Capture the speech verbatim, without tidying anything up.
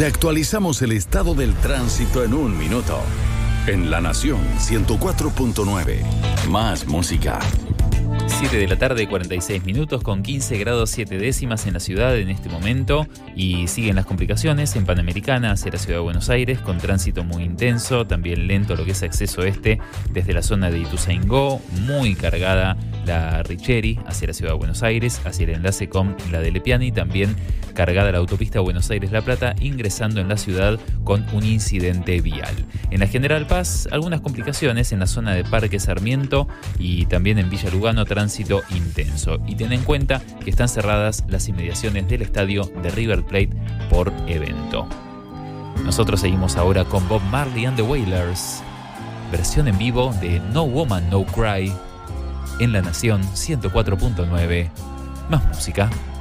Te actualizamos el estado del tránsito en un minuto. En La Nación ciento cuatro punto nueve. Más música. siete de la tarde, cuarenta y seis minutos, con quince grados siete décimas en la ciudad en este momento, y siguen las complicaciones en Panamericana hacia la ciudad de Buenos Aires, con tránsito muy intenso, también lento lo que es acceso este desde la zona de Ituzaingó, muy cargada la Richeri hacia la ciudad de Buenos Aires, hacia el enlace con la de Lepiani, también cargada la autopista Buenos Aires-La Plata, ingresando en la ciudad con un incidente vial. En la General Paz, algunas complicaciones en la zona de Parque Sarmiento y también en Villa Lugano, tránsito intenso. Y ten en cuenta que están cerradas las inmediaciones del estadio de River Plate por evento. Nosotros seguimos ahora con Bob Marley and the Wailers, versión en vivo de No Woman No Cry, en La Nación ciento cuatro punto nueve. Más música.